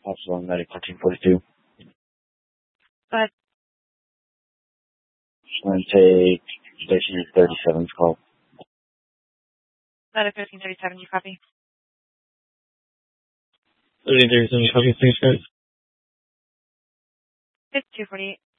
Epsilon Medic 1442. Go ahead. Just want to take 1337's call. Medic 1337, you copy? 1337, copy, thanks guys. It's 248.